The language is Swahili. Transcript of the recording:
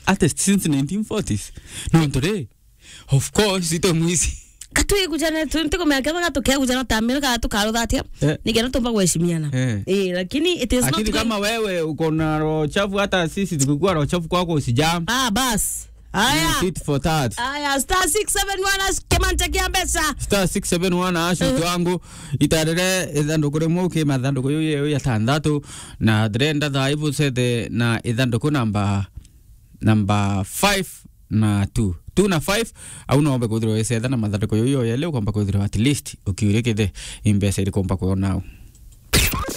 artist since 1940s. No today. Of course, ito mwisi. Katu kujana tuntiko meakema katokea kujana tamira katu karo dhatia. Nigena tumba kuheshimiana. Lakini it is not. Lakini kama wewe uko na roho chafu hata sisi tukikuwa roho chafu kwako usijam. Bas. Aya. Fit for that. Aya, star 671 kemantakia mbesa. Star 671 ashu wangu itarere idhandukure muke madhanduko yoyo ya tandatu na drenda dhaibu sede na idhanduko namba 5 na 2 na 5 au naomba kuthiro ese na madhanduko yoyo ya leo kwamba kuthiro at least ukiurekete imbesa ilikompa kwa nao.